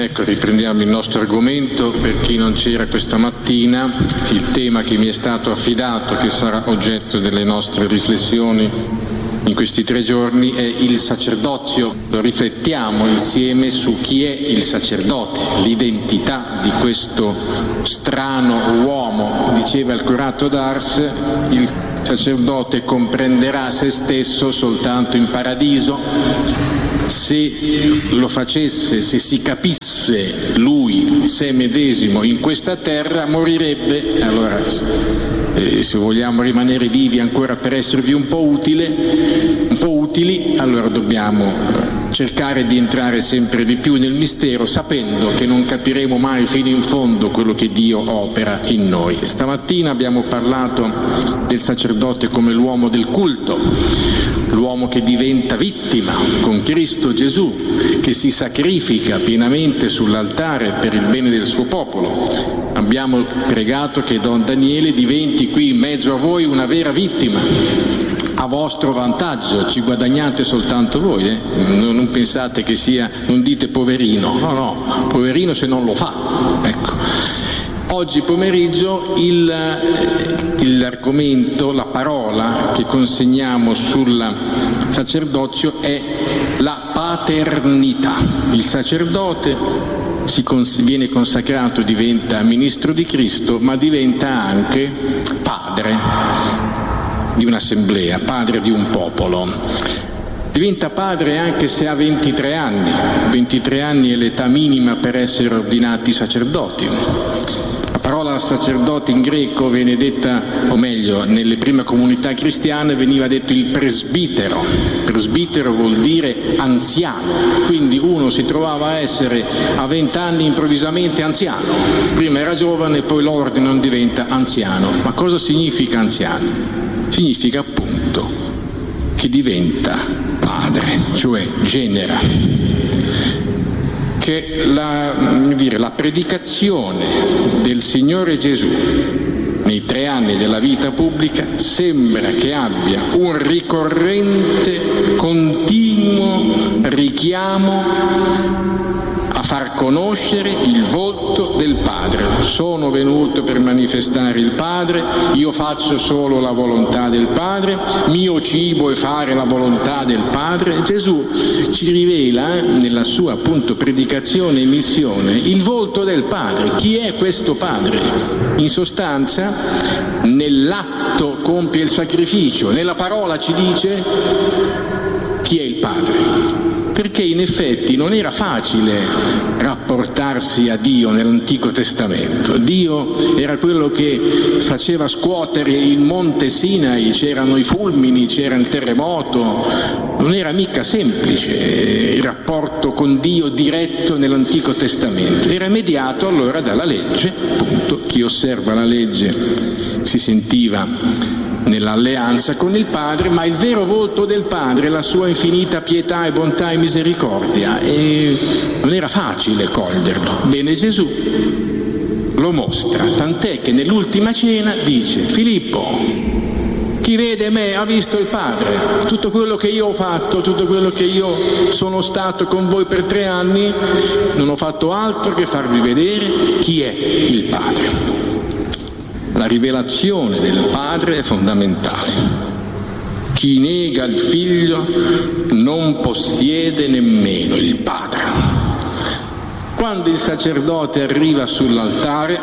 Ecco, riprendiamo il nostro argomento. Per chi non c'era questa mattina, il tema che mi è stato affidato, che sarà oggetto delle nostre riflessioni in questi 3 giorni, è il sacerdozio. Riflettiamo insieme su chi è il sacerdote, l'identità di questo strano uomo. Diceva il curato d'Ars, il sacerdote comprenderà se stesso soltanto in paradiso. Se lo facesse, se si capisse lui, se medesimo in questa terra, morirebbe. Allora, se vogliamo rimanere vivi ancora per esservi un po' utili, allora dobbiamo cercare di entrare sempre di più nel mistero, sapendo che non capiremo mai fino in fondo quello che Dio opera in noi. Stamattina abbiamo parlato del sacerdote come l'uomo del culto, l'uomo che diventa vittima con Cristo Gesù, che si sacrifica pienamente sull'altare per il bene del suo popolo. Abbiamo pregato che Don Daniele diventi qui in mezzo a voi una vera vittima, a vostro vantaggio, ci guadagnate soltanto voi, non pensate che sia, non dite poverino, no, poverino se non lo fa, ecco. Oggi pomeriggio l'argomento, la parola che consegniamo sul sacerdozio è la paternità. Il sacerdote viene consacrato, diventa ministro di Cristo, ma diventa anche padre di un'assemblea, padre di un popolo. Diventa padre anche se ha 23 anni. 23 anni è l'età minima per essere ordinati sacerdoti. La parola sacerdote in greco viene detta, o meglio, nelle prime comunità cristiane veniva detto il presbitero. Presbitero vuol dire anziano, quindi uno si trovava a essere a 20 anni improvvisamente anziano. Prima era giovane, poi l'ordine non diventa anziano. Ma cosa significa anziano? Significa appunto che diventa padre, cioè genera, che la predicazione del Signore Gesù nei 3 anni della vita pubblica sembra che abbia un ricorrente, continuo richiamo a far conoscere il volto del Padre. Sono venuto per manifestare il Padre, io faccio solo la volontà del Padre, mio cibo è fare la volontà del Padre. Gesù ci rivela nella sua appunto predicazione e missione il volto del Padre. Chi è questo Padre? In sostanza, nell'atto compie il sacrificio, nella parola ci dice chi è il Padre. Perché in effetti non era facile rapportarsi a Dio nell'Antico Testamento. Dio era quello che faceva scuotere il monte Sinai, c'erano i fulmini, c'era il terremoto, non era mica semplice il rapporto con Dio diretto nell'Antico Testamento. Era mediato allora dalla legge, appunto, chi osserva la legge si sentiva nell'alleanza con il Padre, ma il vero volto del Padre, la sua infinita pietà e bontà e misericordia, e non era facile coglierlo. Bene, Gesù lo mostra, tant'è che nell'ultima cena dice: Filippo, chi vede me ha visto il Padre. Tutto quello che io ho fatto, tutto quello che io sono stato con voi per 3 anni, non ho fatto altro che farvi vedere chi è il Padre. La rivelazione del Padre è fondamentale. Chi nega il Figlio non possiede nemmeno il Padre. Quando il sacerdote arriva sull'altare,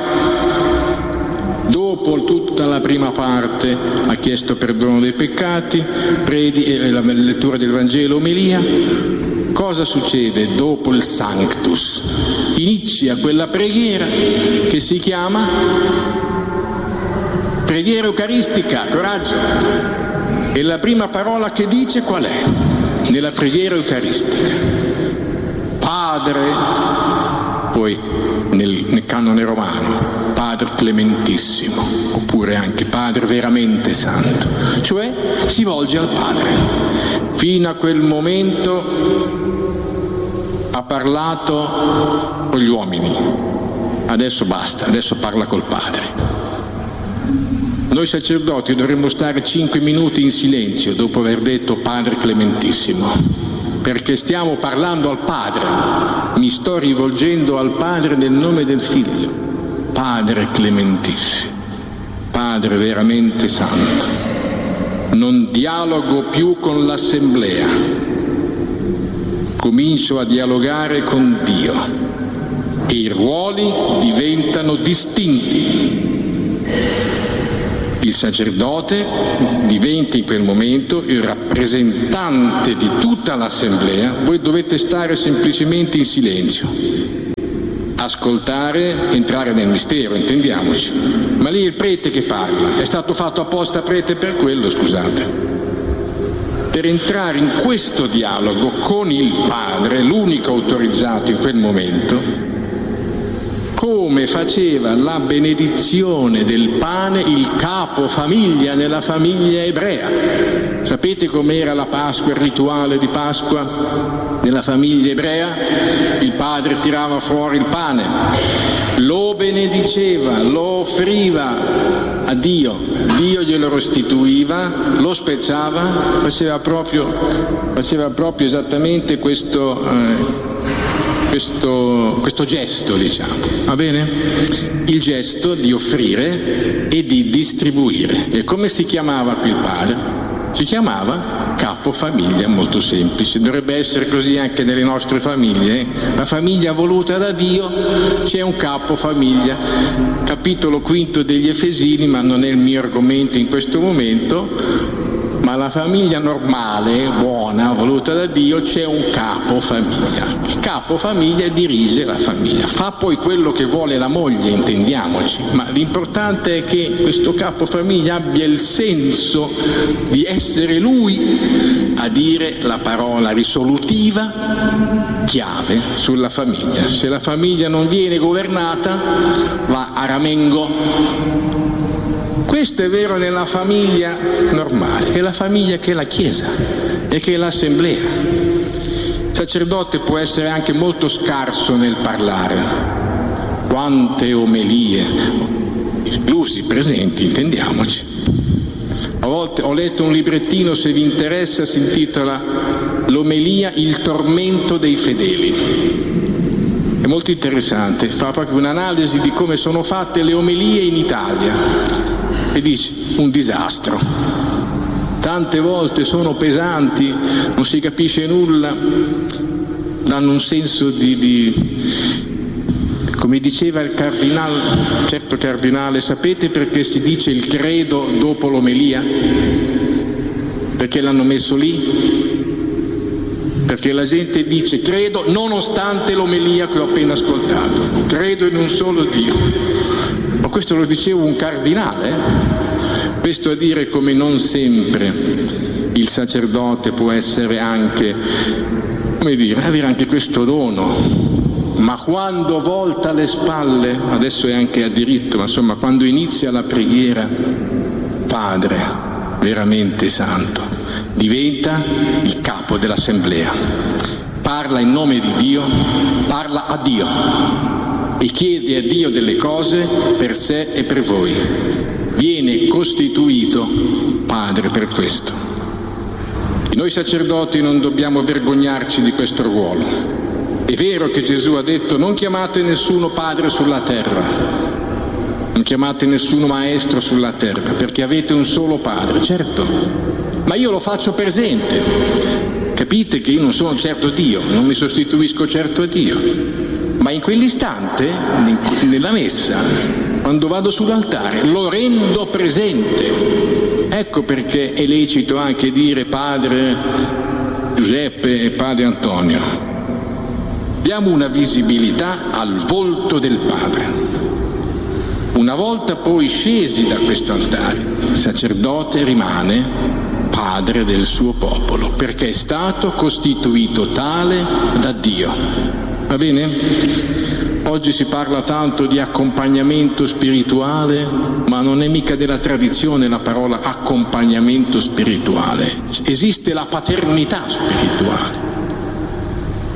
dopo tutta la prima parte, ha chiesto perdono dei peccati, la lettura del Vangelo, omelia, cosa succede dopo il Sanctus? Inizia quella preghiera che si chiama preghiera eucaristica, coraggio. E la prima parola che dice qual è? Nella preghiera eucaristica: Padre, poi nel canone romano, Padre Clementissimo, oppure anche Padre veramente santo, cioè si volge al Padre. Fino a quel momento ha parlato con gli uomini, adesso basta, adesso parla col Padre. Noi sacerdoti dovremmo stare 5 minuti in silenzio dopo aver detto Padre Clementissimo. perché stiamo parlando al Padre. Mi sto rivolgendo al Padre nel nome del Figlio. Padre clementissimo, Padre veramente santo. Non dialogo più con l'Assemblea, comincio a dialogare con Dio e i ruoli diventano distinti. Il sacerdote diventa in quel momento il rappresentante di tutta l'Assemblea, voi dovete stare semplicemente in silenzio, ascoltare, entrare nel mistero, intendiamoci. Ma lì è il prete che parla, è stato fatto apposta prete per quello, scusate, per entrare in questo dialogo con il Padre, l'unico autorizzato in quel momento, come faceva la benedizione del pane il capo famiglia nella famiglia ebrea. Sapete com'era la Pasqua, il rituale di Pasqua nella famiglia ebrea? Il padre tirava fuori il pane, lo benediceva, lo offriva a Dio, Dio glielo restituiva, lo spezzava, faceva proprio esattamente questo gesto, diciamo, va bene? Il gesto di offrire e di distribuire. E come si chiamava qui il padre? Si chiamava capofamiglia, molto semplice. Dovrebbe essere così anche nelle nostre famiglie. La famiglia voluta da Dio, c'è un capofamiglia. Capitolo 5 degli Efesini, ma non è il mio argomento in questo momento. Ma la famiglia normale, buona, voluta da Dio, c'è un capofamiglia. Il capofamiglia dirige la famiglia, fa poi quello che vuole la moglie, intendiamoci, ma l'importante è che questo capofamiglia abbia il senso di essere lui a dire la parola risolutiva, chiave sulla famiglia. Se la famiglia non viene governata, va a ramengo. Questo è vero nella famiglia normale, è la famiglia che è la Chiesa e che è l'Assemblea. Il sacerdote può essere anche molto scarso nel parlare. Quante omelie, esclusi, presenti, intendiamoci. A volte ho letto un librettino, se vi interessa, si intitola L'omelia, il tormento dei fedeli. È molto interessante, fa proprio un'analisi di come sono fatte le omelie in Italia. E dice, un disastro. Tante volte sono pesanti, non si capisce nulla, danno un senso come diceva il cardinale, certo cardinale, sapete perché si dice il credo dopo l'omelia? Perché l'hanno messo lì? Perché la gente dice credo nonostante l'omelia che ho appena ascoltato, credo in un solo Dio. Ma questo lo diceva un cardinale, Questo a dire come non sempre il sacerdote può essere anche, avere anche questo dono, ma quando volta le spalle, adesso è anche a diritto, ma insomma quando inizia la preghiera, Padre veramente santo, diventa il capo dell'assemblea, parla in nome di Dio, parla a Dio e chiede a Dio delle cose per sé e per voi. Viene costituito padre per questo. E noi sacerdoti non dobbiamo vergognarci di questo ruolo. È vero che Gesù ha detto: non chiamate nessuno padre sulla terra, non chiamate nessuno maestro sulla terra, perché avete un solo padre, certo, ma io lo faccio presente. Capite che io non sono certo Dio, non mi sostituisco certo a Dio, ma in quell'istante, nella messa, quando vado sull'altare, lo rendo presente. Ecco perché è lecito anche dire Padre Giuseppe e Padre Antonio. Diamo una visibilità al volto del Padre. Una volta poi scesi da questo altare, il sacerdote rimane padre del suo popolo, perché è stato costituito tale da Dio. Va bene? Oggi si parla tanto di accompagnamento spirituale, ma non è mica della tradizione la parola accompagnamento spirituale. Esiste la paternità spirituale.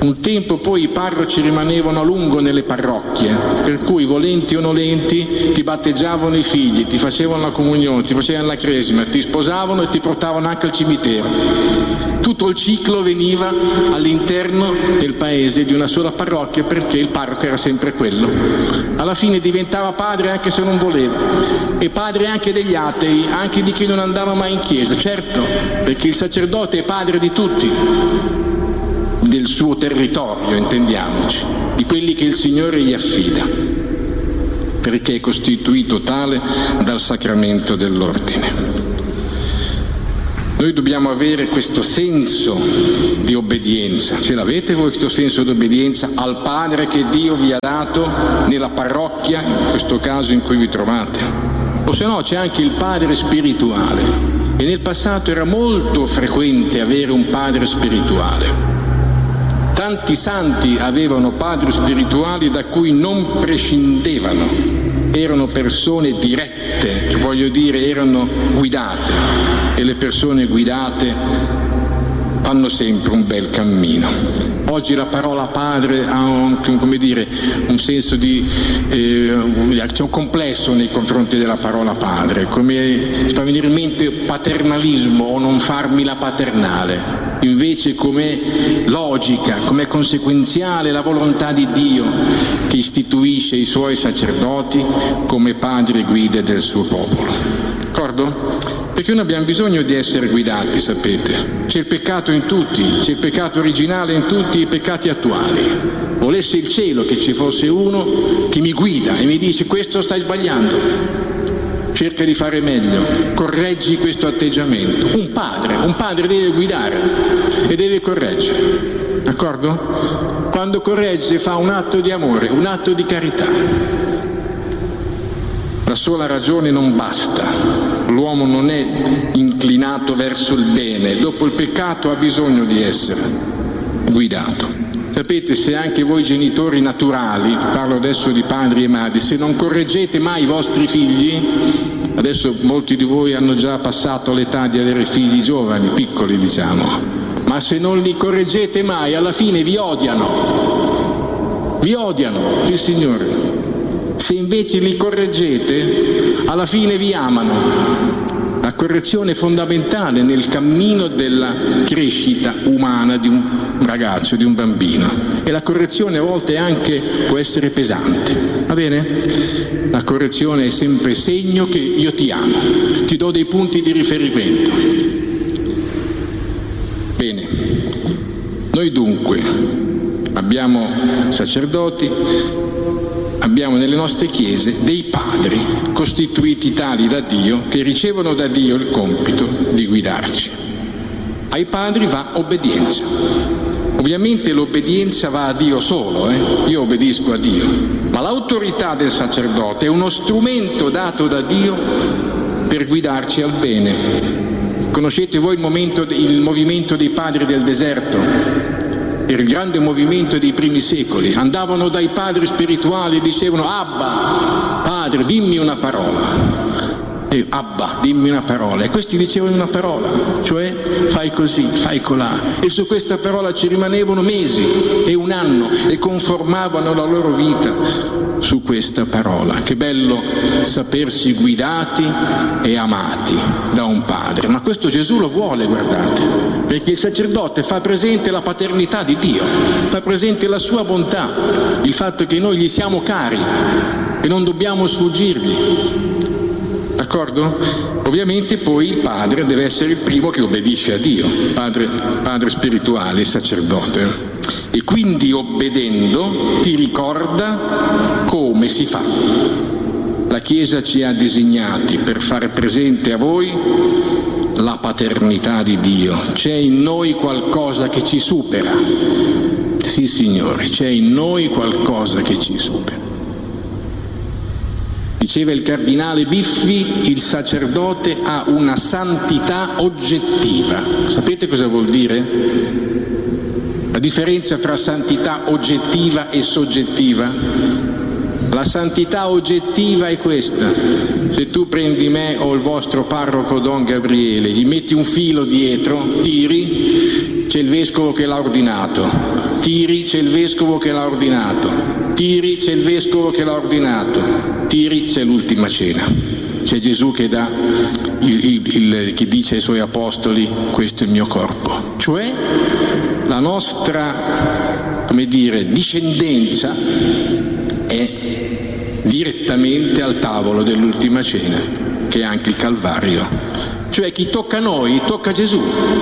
Un tempo poi i parroci rimanevano a lungo nelle parrocchie, per cui volenti o nolenti ti battezzavano i figli, ti facevano la comunione, ti facevano la cresima, ti sposavano e ti portavano anche al cimitero. Tutto il ciclo veniva all'interno del paese di una sola parrocchia, perché il parroco era sempre quello. Alla fine diventava padre anche se non voleva, e padre anche degli atei, anche di chi non andava mai in chiesa, certo, perché il sacerdote è padre di tutti, del suo territorio, intendiamoci, di quelli che il Signore gli affida, perché è costituito tale dal sacramento dell'ordine. Noi dobbiamo avere questo senso di obbedienza. Ce l'avete voi questo senso di obbedienza al Padre che Dio vi ha dato nella parrocchia, in questo caso in cui vi trovate? O se no c'è anche il Padre spirituale, e nel passato era molto frequente avere un padre spirituale. Tanti santi avevano padri spirituali da cui non prescindevano, erano persone dirette, voglio dire, erano guidate, e le persone guidate fanno sempre un bel cammino. Oggi la parola padre ha un senso di c'è un complesso nei confronti della parola padre, come fa venire in mente paternalismo o non farmi la paternale. Invece com'è logica, com'è conseguenziale la volontà di Dio che istituisce i suoi sacerdoti come padri e guide del suo popolo. D'accordo? Perché noi abbiamo bisogno di essere guidati, sapete. C'è il peccato in tutti, c'è il peccato originale in tutti i peccati attuali. Volesse il cielo che ci fosse uno che mi guida e mi dice: questo stai sbagliando. Cerca di fare meglio, correggi questo atteggiamento. Un padre deve guidare e deve correggere, d'accordo? Quando corregge fa un atto di amore, un atto di carità. La sola ragione non basta, l'uomo non è inclinato verso il bene, dopo il peccato ha bisogno di essere guidato. Sapete, se anche voi genitori naturali, parlo adesso di padri e madri, se non correggete mai i vostri figli, adesso molti di voi hanno già passato l'età di avere figli giovani, piccoli diciamo, ma se non li correggete mai, alla fine vi odiano, sì Signore. Se invece li correggete, alla fine vi amano. La correzione è fondamentale nel cammino della crescita umana di un ragazzo, di un bambino. E la correzione a volte anche può essere pesante, va bene? La correzione è sempre segno che io ti amo, ti do dei punti di riferimento. Bene, noi dunque abbiamo sacerdoti, abbiamo nelle nostre chiese dei padri costituiti tali da Dio, che ricevono da Dio il compito di guidarci. Ai padri va obbedienza. Ovviamente l'obbedienza va a Dio solo, io obbedisco a Dio, ma l'autorità del sacerdote è uno strumento dato da Dio per guidarci al bene. Conoscete voi il movimento dei padri del deserto? Era il grande movimento dei primi secoli. Andavano dai padri spirituali e dicevano: Abba, padre, dimmi una parola. E Abba, dimmi una parola. E questi dicevano una parola, cioè fai così, fai colà. E su questa parola ci rimanevano mesi e un anno e conformavano la loro vita su questa parola. Che bello sapersi guidati e amati da un padre. Ma questo Gesù lo vuole, guardate, perché il sacerdote fa presente la paternità di Dio, fa presente la sua bontà, il fatto che noi gli siamo cari e non dobbiamo sfuggirgli, d'accordo? Ovviamente poi il padre deve essere il primo che obbedisce a Dio, padre spirituale, il sacerdote, e quindi obbedendo ti ricorda come si fa. La Chiesa ci ha designati per fare presente a voi la paternità di Dio. C'è in noi qualcosa che ci supera. Sì, Signore, c'è in noi qualcosa che ci supera. Diceva il cardinale Biffi, il sacerdote ha una santità oggettiva. Sapete cosa vuol dire? La differenza fra santità oggettiva e soggettiva? La santità oggettiva è questa: se tu prendi me o il vostro parroco Don Gabriele, gli metti un filo dietro, tiri, c'è il vescovo che l'ha ordinato, Tiri, c'è il vescovo che l'ha ordinato. Tiri, c'è il vescovo che l'ha ordinato. Tiri, c'è l'ultima cena. C'è Gesù che dà che dice ai suoi apostoli: questo è il mio corpo. Cioè la nostra, come dire, discendenza è direttamente al tavolo dell'ultima cena, che è anche il Calvario. Cioè chi tocca noi tocca Gesù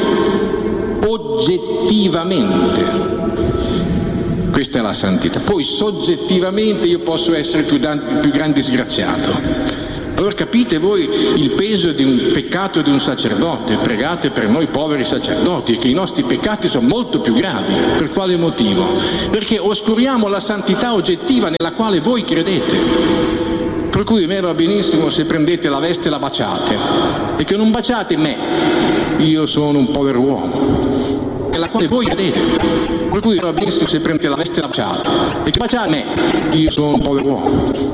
oggettivamente. Questa è la santità. Poi soggettivamente io posso essere il più grande disgraziato. Allora capite voi il peso di un peccato di un sacerdote. Pregate per noi poveri sacerdoti, che i nostri peccati sono molto più gravi. Per quale motivo? Perché oscuriamo la santità oggettiva nella quale voi credete. Per cui a me va benissimo se prendete la veste e la baciate, perché non baciate me, io sono un povero uomo, nella quale voi credete. Per cui va benissimo se prendete la veste e la baciate, perché baciate me, io sono un povero uomo.